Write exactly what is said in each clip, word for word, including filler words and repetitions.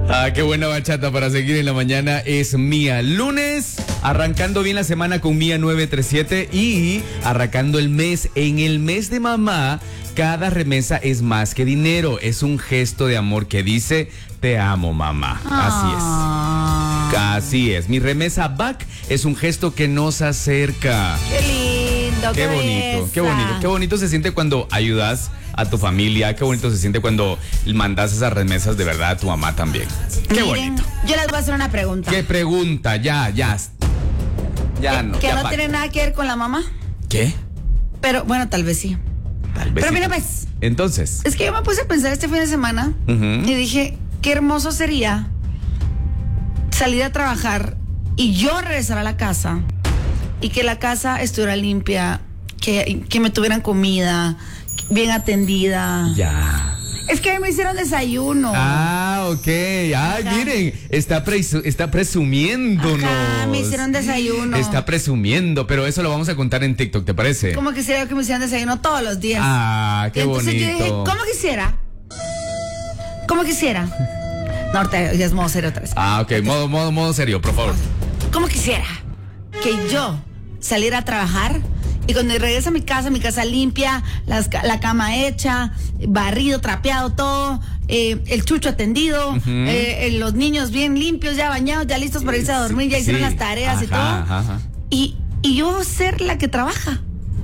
Ah, qué buena bachata para seguir en la mañana. Es Mía. Lunes, arrancando bien la semana con Mía nueve tres siete y arrancando el mes. En el mes de mamá, cada remesa es más que dinero. Es un gesto de amor que dice, te amo, mamá. Así es. Así es. Mi remesa back es un gesto que nos acerca. Qué lindo, qué, qué bonito, belleza. qué bonito. Qué bonito se siente cuando ayudas a tu familia. Qué bonito se siente cuando mandas esas remesas de verdad a tu mamá también. Qué Miren, bonito. yo les voy a hacer una pregunta. ¿Qué pregunta? Ya, ya. Ya no. Que ya no pa- tiene nada que ver con la mamá. ¿Qué? Pero bueno, tal vez sí. Tal vez Pero sí. mira, pues, Entonces. es que yo me puse a pensar este fin de semana Ujú. y dije, qué hermoso sería salir a trabajar y yo regresar a la casa y que la casa estuviera limpia, que, que me tuvieran comida, bien atendida. Ya. Es que me hicieron desayuno. Ah, ok. Ay, Ajá. miren, está, presu- está presumiéndonos. Ajá, me hicieron desayuno. Está presumiendo, pero eso lo vamos a contar en TikTok, ¿te parece? Como quisiera que me hicieran desayuno todos los días. Ah, qué Y entonces bonito. yo dije, ¿cómo quisiera? ¿Cómo quisiera? No, ahorita ya es modo serio otra vez. Ah, ok, modo, modo, modo serio, por favor. ¿Cómo quisiera que yo saliera a trabajar y cuando regrese a mi casa, mi casa limpia, las ca- la cama hecha, barrido, trapeado, todo, eh, el chucho atendido, Ujú. eh, eh, los niños bien limpios, ya bañados, ya listos para irse a dormir, ya Sí, hicieron las tareas y ajá, todo? ajá, ajá. Y, y yo ser la que trabaja.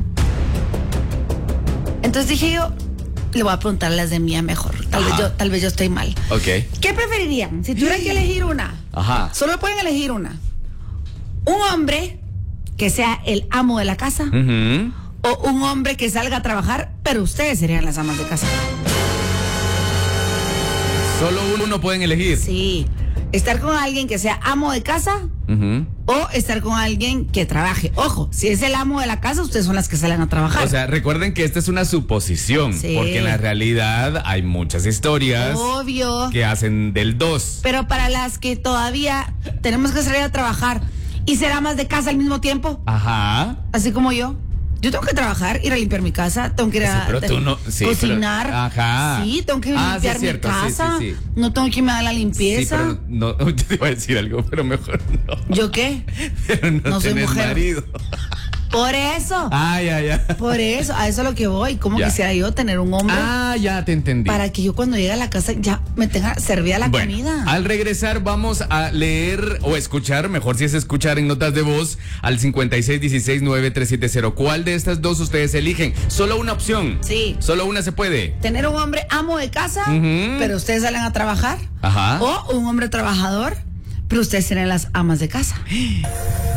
Entonces dije yo, le voy a preguntar a las de Mía mejor. Tal vez Ajá. yo, tal vez yo estoy mal. Ok. ¿Qué preferirían? Si tuvieran que elegir una, Ajá. solo pueden elegir una. Un hombre que sea el amo de la casa Ujú. o un hombre que salga a trabajar, pero ustedes serían las amas de casa. Solo uno pueden elegir. Sí. Estar con alguien que sea amo de casa Ujú. o estar con alguien que trabaje. Ojo, si es el amo de la casa, ustedes son las que salen a trabajar. O sea, recuerden que esta es una suposición, Sí. porque en la realidad hay muchas historias Obvio. que hacen del dos. Pero para las que todavía tenemos que salir a trabajar y ser amas de casa al mismo tiempo, Ajá. así como yo. Yo tengo que trabajar, ir a limpiar mi casa, tengo que ir a Sí, pero tú no- sí, cocinar. pero- ajá. Sí, tengo que Ah, sí, limpiar es cierto, mi sí, casa. sí, sí. No tengo que irme a la limpieza. Sí, pero no, yo te iba a decir algo, pero mejor no. ¿Yo qué? Pero no, No soy tenés mujer. marido. Por eso. Ah, ya, ya. Por eso, a eso es lo que voy. ¿Cómo Ya. quisiera yo tener un hombre Ah, ya te entendí. para que yo cuando llegue a la casa ya me tenga servida la Bueno, comida? al regresar vamos a leer o escuchar, mejor si es escuchar en notas de voz al cincuenta y seis dieciséis nueve tres siete cero. ¿Cuál de estas dos ustedes eligen? Solo una opción. Sí. Solo una se puede. Tener un hombre amo de casa, Ujú. pero ustedes salen a trabajar. Ajá. O un hombre trabajador, pero ustedes serán las amas de casa.